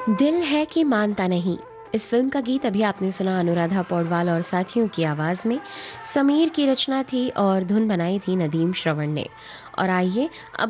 दिल है कि मानता नहीं। इस फिल्म का गीत अभी आपने सुना अनुराधा पौडवाल और साथियों की आवाज में। समीर की रचना थी और धुन बनाई थी नदीम श्रवण ने। और आइए अब